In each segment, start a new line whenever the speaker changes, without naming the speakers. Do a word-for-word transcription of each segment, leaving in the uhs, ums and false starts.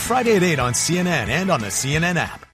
Friday at eight on C N N and on the C N N app.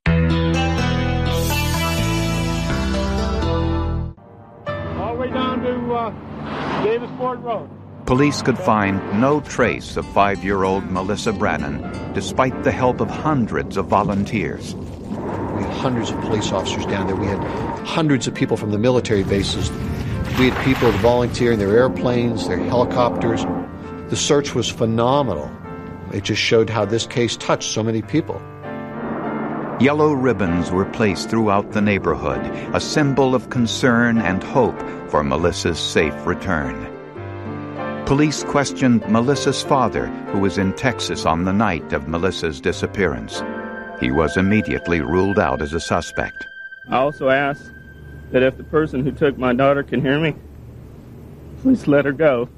All the way down to uh, Davisport Road.
Police could find no trace of five-year-old Melissa Brannon, despite the help of hundreds of volunteers.
We had hundreds of police officers down there. We had hundreds of people from the military bases. We had people volunteering their airplanes, their helicopters. The search was phenomenal. It just showed how this case touched so many people.
Yellow ribbons were placed throughout the neighborhood, a symbol of concern and hope for Melissa's safe return. Police questioned Melissa's father, who was in Texas on the night of Melissa's disappearance. He was immediately ruled out as a suspect.
I also asked that if the person who took my daughter can hear me, please let her go.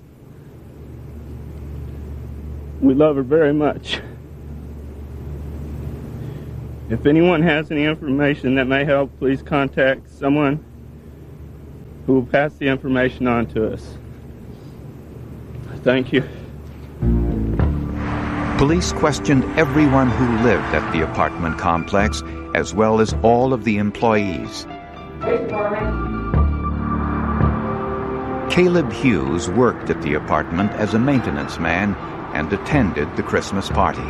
We love her very much. If anyone has any information that may help, please contact someone who will pass the information on to us. Thank you.
Police questioned everyone who lived at the apartment complex, as well as all of the employees. Caleb Hughes worked at the apartment as a maintenance man and attended the Christmas party.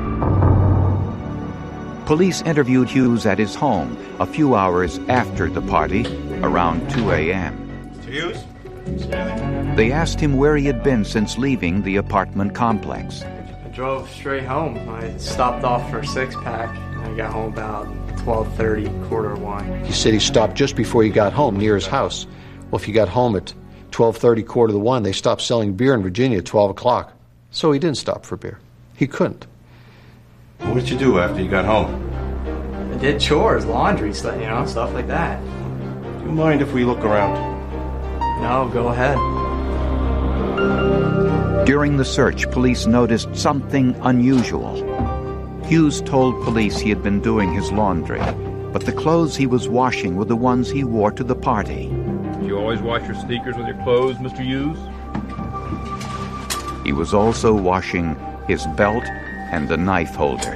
Police interviewed Hughes at his home a few hours after the party, around two a.m.
Mister Hughes?
They asked him where he had been since leaving the apartment complex.
I drove straight home. I stopped off for a six-pack, and I got home about twelve thirty, quarter of one.
He said he stopped just before he got home, near his house. Well, if he got home at twelve thirty, quarter to one, they stopped selling beer in Virginia at twelve o'clock. So he didn't stop for beer. He couldn't.
What did you do after you got home?
I did chores, laundry, stuff, you know, stuff like that.
Do you mind if we look around?
No, go ahead.
During the search, police noticed something unusual. Hughes told police he had been doing his laundry, but the clothes he was washing were the ones he wore to the party.
Do you always wash your sneakers with your clothes, Mister Hughes?
He was also washing his belt and a knife holder.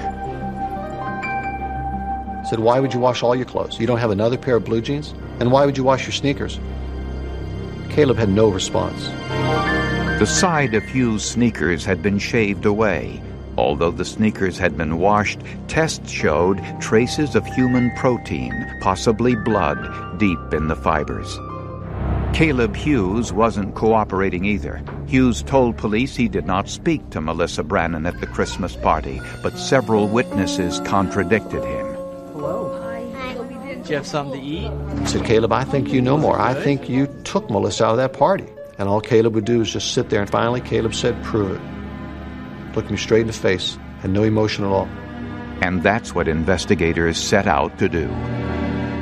Said, why would you wash all your clothes? You don't have another pair of blue jeans? And why would you wash your sneakers? Caleb had no response.
The side of Hughes' sneakers had been shaved away. Although the sneakers had been washed, tests showed traces of human protein, possibly blood, deep in the fibers. Caleb Hughes wasn't cooperating either. Hughes told police he did not speak to Melissa Brannon at the Christmas party, but several witnesses contradicted him.
Hello. Hi. Did you have something to eat?
I said, Caleb, I think you know more. I think you took Melissa out of that party. And all Caleb would do is just sit there. And finally, Caleb said, prove it. Looked me straight in the face, had no emotion at all.
And that's what investigators set out to do.